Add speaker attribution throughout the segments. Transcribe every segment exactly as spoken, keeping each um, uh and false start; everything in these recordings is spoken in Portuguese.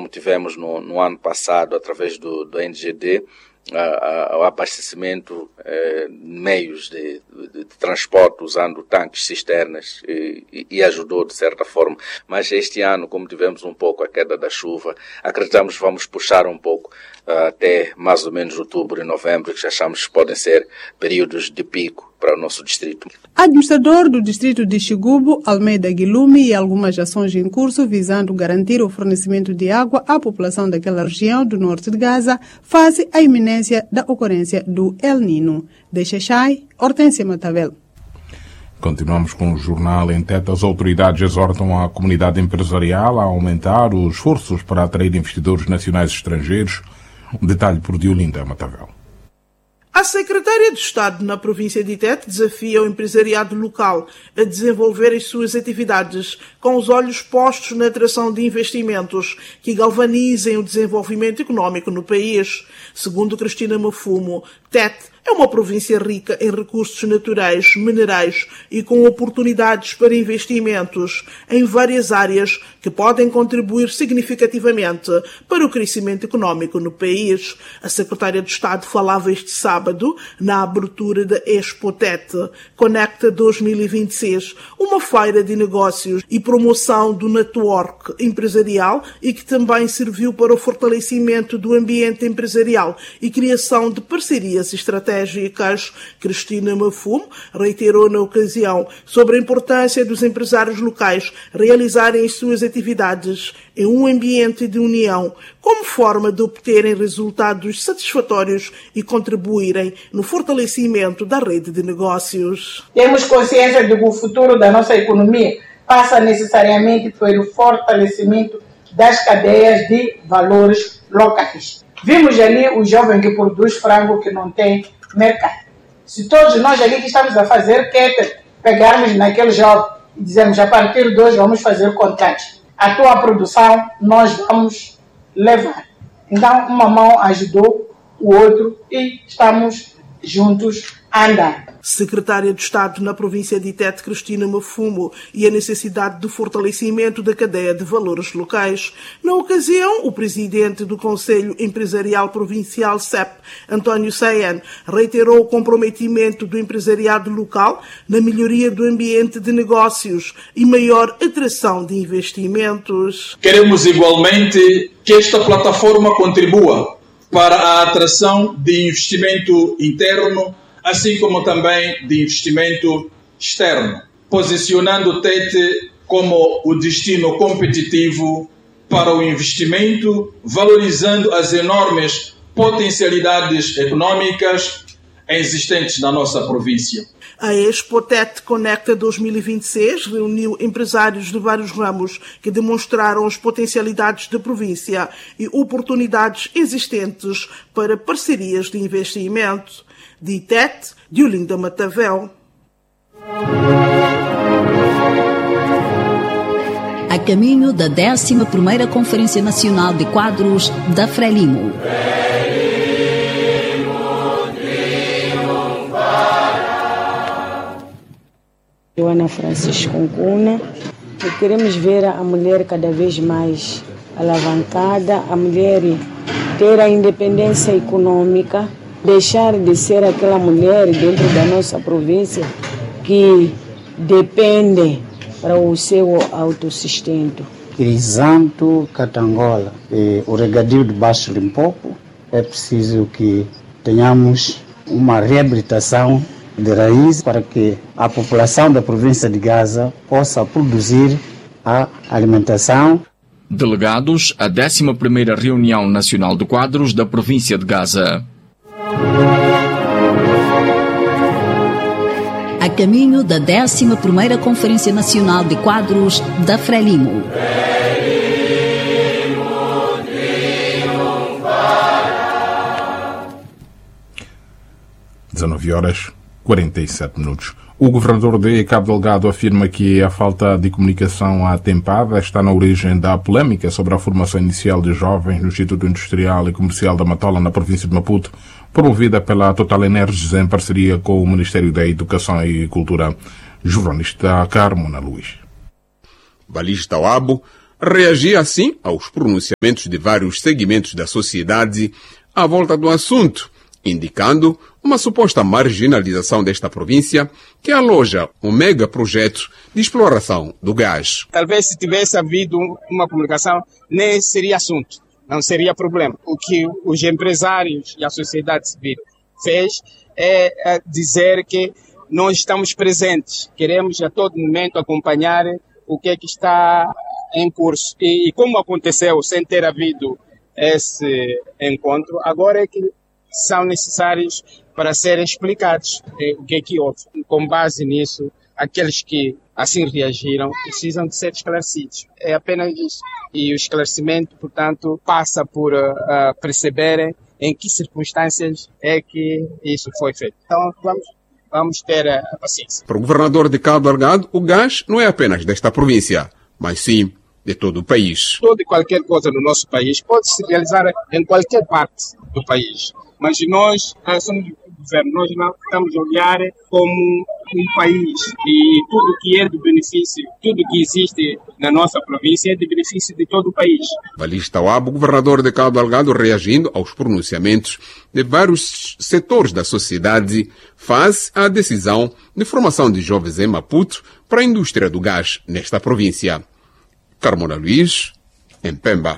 Speaker 1: como tivemos no, no ano passado, através do, do N G D, ao abastecimento eh, meios de, de, de transporte usando tanques, cisternas e, e ajudou de certa forma. Mas este ano, como tivemos um pouco a queda da chuva, acreditamos que vamos puxar um pouco uh, até mais ou menos outubro e novembro, que já achamos que podem ser períodos de pico para o nosso distrito.
Speaker 2: Administrador do distrito de Xigubo, Almeida Guilumi, e algumas ações em curso visando garantir o fornecimento de água à população daquela região do norte de Gaza, face à iminência da ocorrência do El Nino. De Xaixai, Hortência Matavel.
Speaker 3: Continuamos com o jornal em Tete. As autoridades exortam a comunidade empresarial a aumentar os esforços para atrair investidores nacionais e estrangeiros. Um detalhe por Diolinda Matavel.
Speaker 4: A secretária de Estado na província de Tete desafia o empresariado local a desenvolver as suas atividades com os olhos postos na atração de investimentos que galvanizem o desenvolvimento económico no país. Segundo Cristina Mafumo, Tete é uma província rica em recursos naturais, minerais e com oportunidades para investimentos em várias áreas que podem contribuir significativamente para o crescimento económico no país. A secretária de Estado falava este sábado na abertura da Expo Tete Conecta dois mil e vinte e seis, uma feira de negócios e promoção do network empresarial e que também serviu para o fortalecimento do ambiente empresarial e criação de parcerias estratégicas. Cristina Mafumo reiterou na ocasião sobre a importância dos empresários locais realizarem as suas atividades em um ambiente de união, como forma de obterem resultados satisfatórios e contribuírem no fortalecimento da rede de negócios.
Speaker 5: Temos consciência de que o futuro da nossa economia passa necessariamente pelo fortalecimento das cadeias de valores locais. Vimos ali o jovem que produz frango que não tem mercado. Se todos nós ali que estamos a fazer quer pegarmos naquele jovem e dizermos a partir de hoje vamos fazer contratos. A tua produção nós vamos levar. Então uma mão ajudou o outro e estamos juntos a andar.
Speaker 4: Secretária de Estado na província de Tete, Cristina Mafumo, e a necessidade de fortalecimento da cadeia de valores locais. Na ocasião, o presidente do Conselho Empresarial Provincial C E P, António Sayan, reiterou o comprometimento do empresariado local na melhoria do ambiente de negócios e maior atração de investimentos.
Speaker 6: Queremos igualmente que esta plataforma contribua para a atração de investimento interno, assim como também de investimento externo, posicionando Tete como o destino competitivo para o investimento, valorizando as enormes potencialidades econômicas existentes na nossa província.
Speaker 4: A Expo Tete Conecta dois mil e vinte e seis reuniu empresários de vários ramos que demonstraram as potencialidades da província e oportunidades existentes para parcerias de investimento. De Tete, Diolinda Matavel.
Speaker 7: A caminho da décima primeira Conferência Nacional de Quadros da Frelimo.
Speaker 8: Joana Francisco Ncuna, e queremos ver a mulher cada vez mais alavancada, a mulher ter a independência econômica, deixar de ser aquela mulher dentro da nossa província que depende para o seu autossustento.
Speaker 9: Crisanto, Catangola e o regadio de Baixo Limpopo, é preciso que tenhamos uma reabilitação de raiz para que a população da província de Gaza possa produzir a alimentação.
Speaker 10: Delegados à décima primeira Reunião Nacional de Quadros da província de Gaza.
Speaker 7: A caminho da décima primeira Conferência Nacional de Quadros da Frelimo.
Speaker 3: dezenove horas e quarenta e sete minutos. O governador de Cabo Delgado afirma que a falta de comunicação atempada está na origem da polêmica sobre a formação inicial de jovens no Instituto Industrial e Comercial da Matola, na província de Maputo, promovida pela Total Energies em parceria com o Ministério da Educação e Cultura. Jornalista Carmona Luís.
Speaker 11: Balista Wabo reagia assim aos pronunciamentos de vários segmentos da sociedade à volta do assunto, indicando uma suposta marginalização desta província que aloja um mega projeto de exploração do gás.
Speaker 12: Talvez se tivesse havido uma comunicação, nem seria assunto, não seria problema. O que os empresários e a sociedade civil fez é dizer que nós estamos presentes, queremos a todo momento acompanhar o que é que está em curso. E, e como aconteceu sem ter havido esse encontro, agora é que são necessários para serem explicados eh, o que é que houve. Com base nisso, aqueles que assim reagiram precisam de ser esclarecidos. É apenas isso. E o esclarecimento, portanto, passa por uh, uh, perceberem em que circunstâncias é que isso foi feito. Então, vamos, vamos ter a, a paciência.
Speaker 11: Para o governador de Cabo Delgado, o gás não é apenas desta província, mas sim de todo o país.
Speaker 12: Toda e qualquer coisa no nosso país pode se realizar em qualquer parte do país. Mas nós somos o governo, nós não estamos a olhar como um país e tudo que é de benefício, tudo que existe na nossa província é de benefício de todo o país.
Speaker 11: Valis Tawabo, governador de Cabo Delgado, reagindo aos pronunciamentos de vários setores da sociedade face à decisão de formação de jovens em Maputo para a indústria do gás nesta província. Carmona Luiz, em Pemba.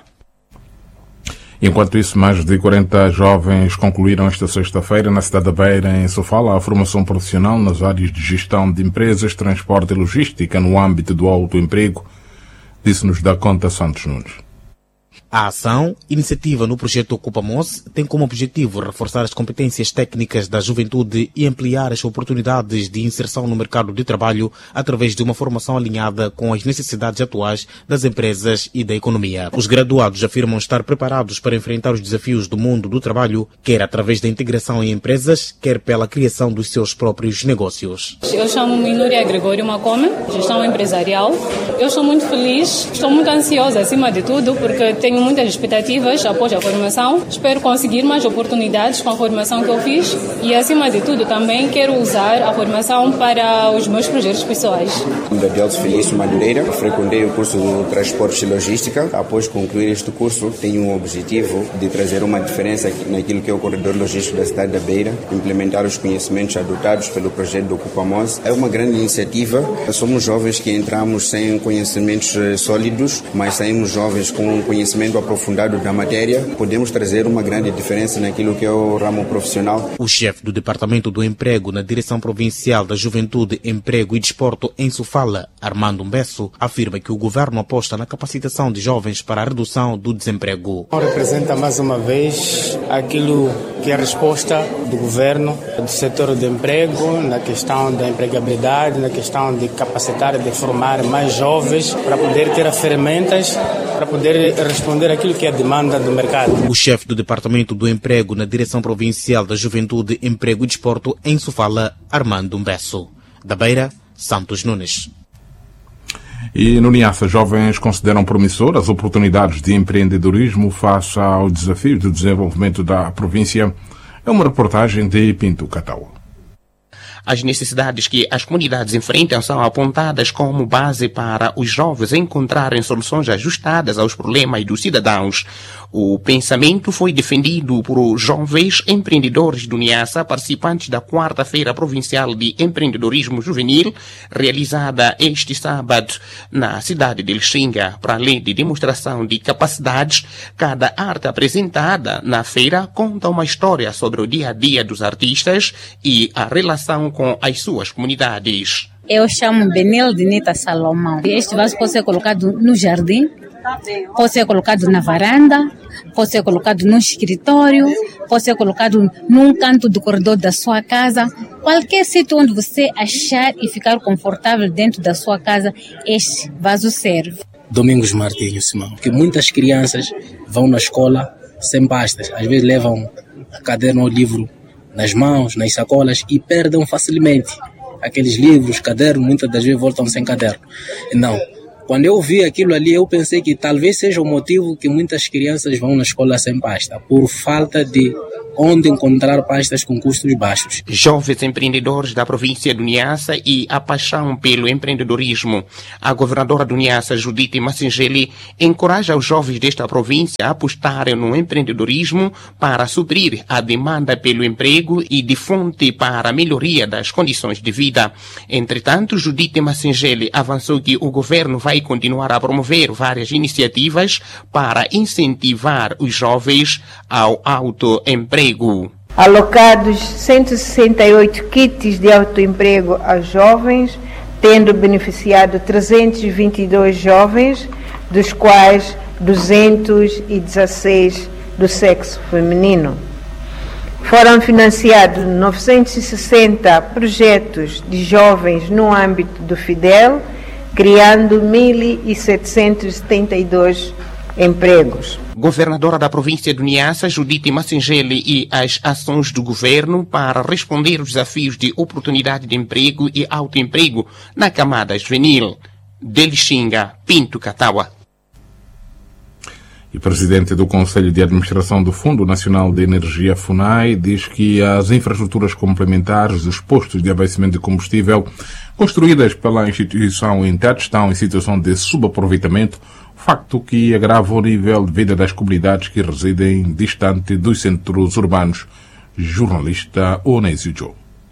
Speaker 3: Enquanto isso, mais de quarenta jovens concluíram esta sexta-feira na cidade da Beira, em Sofala, a formação profissional nas áreas de gestão de empresas, transporte e logística no âmbito do autoemprego, disse-nos da Conta Santos Nunes.
Speaker 13: A ação, iniciativa no projeto Ocupamos, tem como objetivo reforçar as competências técnicas da juventude e ampliar as oportunidades de inserção no mercado de trabalho através de uma formação alinhada com as necessidades atuais das empresas e da economia. Os graduados afirmam estar preparados para enfrentar os desafios do mundo do trabalho, quer através da integração em empresas, quer pela criação dos seus próprios negócios.
Speaker 14: Eu chamo-me Núria Gregório Macome, gestão empresarial. Eu estou muito feliz, estou muito ansiosa acima de tudo, porque tenho muitas expectativas após a formação. Espero conseguir mais oportunidades com a formação que eu fiz e, acima de tudo, também quero usar a formação para os meus projetos pessoais.
Speaker 15: Da Delcio Felício Madureira, frequentei o curso de Transportes e Logística. Após concluir este curso, tenho um objetivo de trazer uma diferença naquilo que é o corredor logístico da cidade da Beira, implementar os conhecimentos adotados pelo projeto do Ocupamos. É uma grande iniciativa. Somos jovens que entramos sem conhecimentos sólidos, mas saímos jovens com conhecimento aprofundado da matéria. Podemos trazer uma grande diferença naquilo que é o ramo profissional.
Speaker 13: O chefe do Departamento do Emprego na Direção Provincial da Juventude, Emprego e Desporto em Sofala, Armando Mbesso, afirma que o governo aposta na capacitação de jovens para a redução do desemprego.
Speaker 16: Representa mais uma vez aquilo que é a resposta do governo, do setor do emprego, na questão da empregabilidade, na questão de capacitar e de formar mais jovens para poder ter as ferramentas para poder responder aquilo que é a demanda do mercado.
Speaker 13: O chefe do Departamento do Emprego na Direção Provincial da Juventude, Emprego e Desporto em Sofala, Armando Mbesso. Da Beira, Santos Nunes.
Speaker 3: E no Niassa, jovens consideram promissoras as oportunidades de empreendedorismo face ao desafio de desenvolvimento da província. É uma reportagem de Pinto Catau.
Speaker 17: As necessidades que as comunidades enfrentam são apontadas como base para os jovens encontrarem soluções ajustadas aos problemas dos cidadãos. O pensamento foi defendido por jovens empreendedores do Niassa, participantes da quarta-feira provincial de empreendedorismo juvenil, realizada este sábado na cidade de Lixinga. Para além de demonstração de capacidades, cada arte apresentada na feira conta uma história sobre o dia a dia dos artistas e a relação com as suas comunidades.
Speaker 18: Eu chamo Benel Dinita Salomão. Este vaso pode ser colocado no jardim, pode ser colocado na varanda, pode ser colocado num escritório, pode ser colocado num canto do corredor da sua casa. Qualquer sítio onde você achar e ficar confortável dentro da sua casa, este vaso serve.
Speaker 19: Domingos Martinho Simão, que muitas crianças vão na escola sem pastas, às vezes levam a caderno ou livro nas mãos, nas sacolas e perdem facilmente aqueles livros, cadernos, muitas das vezes voltam sem caderno. Não, quando eu vi aquilo ali, eu pensei que talvez seja o motivo que muitas crianças vão na escola sem pasta, por falta de onde encontrar pastas com custos baixos.
Speaker 17: Jovens empreendedores da província do Niassa e a paixão pelo empreendedorismo. A governadora do Niassa, Judite Massingeli, encoraja os jovens desta província a apostarem no empreendedorismo para suprir a demanda pelo emprego e de fonte para a melhoria das condições de vida. Entretanto, Judite Massingeli avançou que o governo vai continuar a promover várias iniciativas para incentivar os jovens ao autoemprego.
Speaker 20: Alocados cento e sessenta e oito kits de autoemprego aos jovens, tendo beneficiado trezentos e vinte e dois jovens, dos quais duzentos e dezesseis do sexo feminino. Foram financiados novecentos e sessenta projetos de jovens no âmbito do Fidel, criando mil e setecentos e setenta e dois empregos.
Speaker 17: Governadora da província do Niassa, Judite Massingeli, e as ações do governo para responder aos desafios de oportunidade de emprego e autoemprego na camada juvenil. De Lixinga, Pinto Catawa.
Speaker 3: E o presidente do Conselho de Administração do Fundo Nacional de Energia, FUNAI, diz que as infraestruturas complementares dos postos de abastecimento de combustível construídas pela instituição em Tete estão em situação de subaproveitamento, facto que agrava o nível de vida das comunidades que residem distante dos centros urbanos. Jornalista Onésio Joe.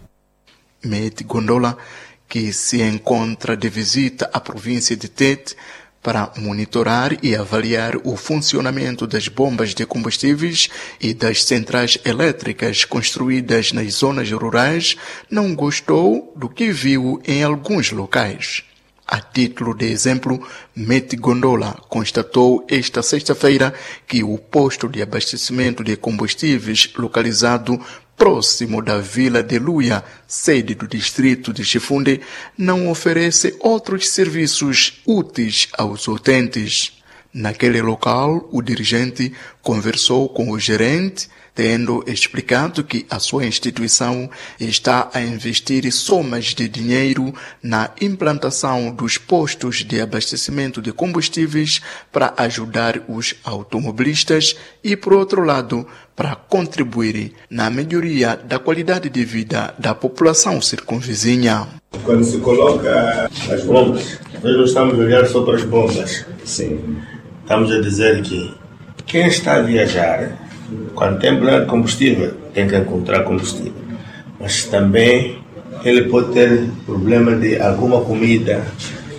Speaker 21: Mete Gondola, que se encontra de visita à província de Tete para monitorar e avaliar o funcionamento das bombas de combustíveis e das centrais elétricas construídas nas zonas rurais, não gostou do que viu em alguns locais. A título de exemplo, Mete Gondola constatou esta sexta-feira que o posto de abastecimento de combustíveis localizado próximo da Vila de Luia, sede do distrito de Chifunde, não oferece outros serviços úteis aos utentes. Naquele local, o dirigente conversou com o gerente, tendo explicado que a sua instituição está a investir somas de dinheiro na implantação dos postos de abastecimento de combustíveis para ajudar os automobilistas e, por outro lado, para contribuir na melhoria da qualidade de vida da população circunvizinha.
Speaker 22: Quando se coloca as bombas, nós não estamos a olhar só para as bombas. Sim. Estamos a dizer que quem está a viajar, quando tem plano de combustível, tem que encontrar combustível. Mas também ele pode ter problema de alguma comida,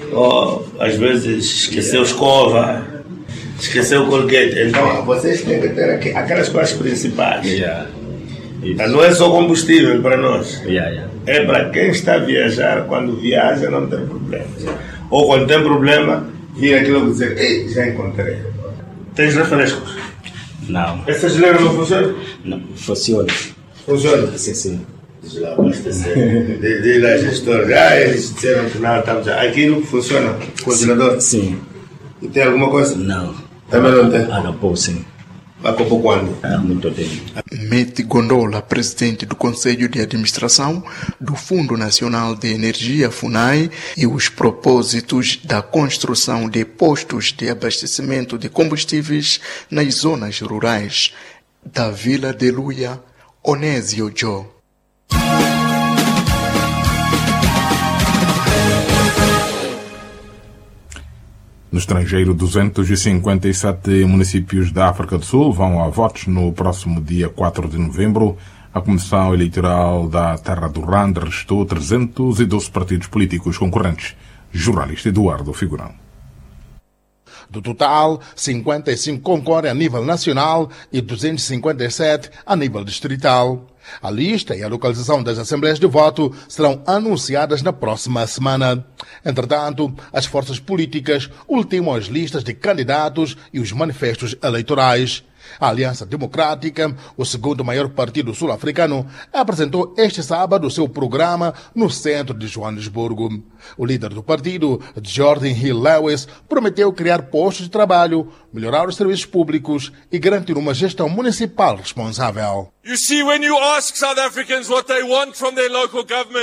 Speaker 22: ou às vezes esqueceu escova, esqueceu o colgate. Então vocês têm que ter aqui, aquelas coisas principais. Yeah. Não é só combustível para nós. Yeah, yeah. É para quem está a viajar, quando viaja não tem problema. Ou quando tem problema, vira aquilo e dizer, ei, já encontrei. Tens refrescos?
Speaker 23: Não.
Speaker 22: Essa geleira não funciona?
Speaker 23: Não, funciona.
Speaker 22: Funciona?
Speaker 23: Sim, sim.
Speaker 22: Diz lá, abastecer. Diz lá, gestor. Ah, eles disseram que não, estamos já. Aquilo funciona? Congelador?
Speaker 23: Sim.
Speaker 22: E tem alguma coisa?
Speaker 23: Não.
Speaker 22: Também não tem?
Speaker 23: Ah, não, pô, sim.
Speaker 22: Acabou quando?
Speaker 23: Ah, muito tempo.
Speaker 21: Mete Gondola, presidente do Conselho de Administração do Fundo Nacional de Energia, FUNAI, e os propósitos da construção de postos de abastecimento de combustíveis nas zonas rurais. Da Vila de Luia, Onésio Joe.
Speaker 3: No estrangeiro, duzentos e cinquenta e sete municípios da África do Sul vão a votos no próximo dia quatro de novembro. A Comissão Eleitoral da Terra do Rand restou trezentos e doze partidos políticos concorrentes. Jornalista Eduardo Figurão.
Speaker 24: Do total, cinquenta e cinco concorrem a nível nacional e duzentos e cinquenta e sete a nível distrital. A lista e a localização das assembleias de voto serão anunciadas na próxima semana. Entretanto, as forças políticas ultimam as listas de candidatos e os manifestos eleitorais. A Aliança Democrática, o segundo maior partido sul-africano, apresentou este sábado seu programa no centro de Joanesburgo. O líder do partido, Jordan Hill Lewis, prometeu criar postos de trabalho, melhorar os serviços públicos e garantir uma gestão municipal responsável.
Speaker 25: You see, when you ask South Africans what they want from their local governments,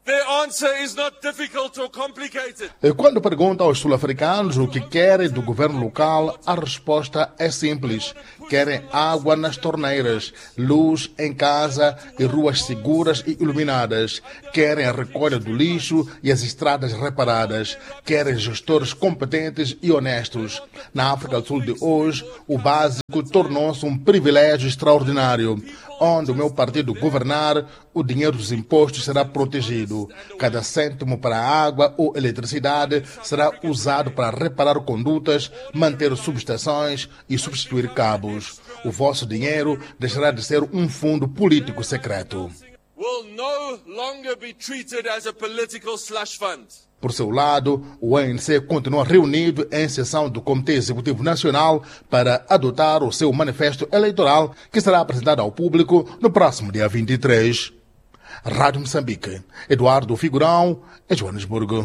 Speaker 24: Quando pergunta aos sul-africanos o que querem do governo local, a resposta é simples. Querem água nas torneiras, luz em casa e ruas seguras e iluminadas. Querem a recolha do lixo e as estradas reparadas. Querem gestores competentes e honestos. Na África do Sul de hoje, o básico tornou-se um privilégio extraordinário. Onde o meu partido governar, o dinheiro dos impostos será protegido. Cada cêntimo para a água ou eletricidade será usado para reparar condutas, manter subestações e substituir cabos. O vosso dinheiro deixará de ser um fundo político secreto.
Speaker 1: Will no longer be treated as a political slush fund.
Speaker 24: Por seu lado, o A N C continua reunido em sessão do Comitê Executivo Nacional para adotar o seu manifesto eleitoral, que será apresentado ao público no próximo dia vinte e três. Rádio Moçambique, Eduardo Figurão, em Joanesburgo.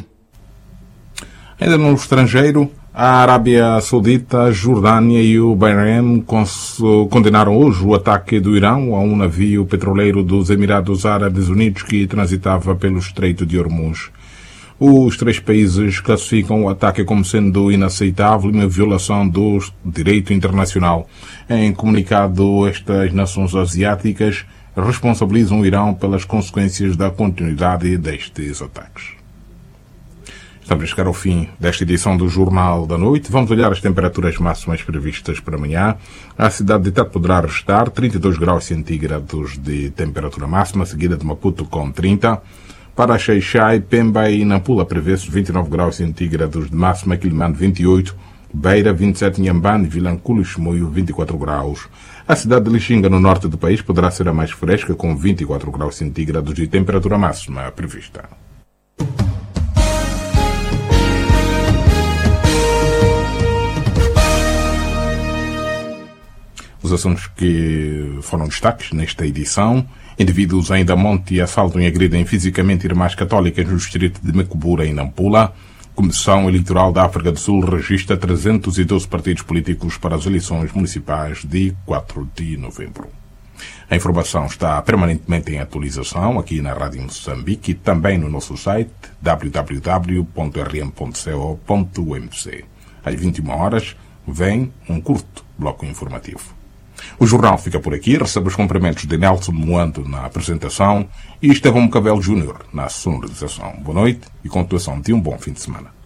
Speaker 3: Ainda no estrangeiro, a Arábia Saudita, a Jordânia e o Bahrein condenaram hoje o ataque do Irão a um navio petroleiro dos Emirados Árabes Unidos que transitava pelo Estreito de Hormuz. Os três países classificam o ataque como sendo inaceitável e uma violação do direito internacional. Em comunicado, estas nações asiáticas responsabilizam o Irão pelas consequências da continuidade destes ataques. Estamos a chegar ao fim desta edição do Jornal da Noite. Vamos olhar as temperaturas máximas previstas para amanhã. A cidade de Tete poderá registrar trinta e dois graus centígrados de temperatura máxima, seguida de Maputo com trinta. Para Xai-Xai, Pemba e Nampula prevê-se vinte e nove graus centígrados de máxima, Quilimane vinte e oito, Beira vinte e sete, Inhambane, Vilanculo e Chimoio vinte e quatro graus. A cidade de Lixinga, no norte do país, poderá ser a mais fresca, com vinte e quatro graus centígrados de temperatura máxima prevista. Os assuntos que foram destaques nesta edição: indivíduos em Damonte assaltam e agridem fisicamente irmãs católicas no distrito de Mecubura, em Nampula. Comissão Eleitoral da África do Sul registra trezentos e doze partidos políticos para as eleições municipais de quatro de novembro. A informação está permanentemente em atualização aqui na Rádio Moçambique e também no nosso site w w w ponto r m ponto co ponto m c. Às vinte e uma horas vem um curto bloco informativo. O jornal fica por aqui. Recebe os cumprimentos de Nelson Moando na apresentação e Estevão Cabelo Júnior na sonorização. Boa noite e continuação de um bom fim de semana.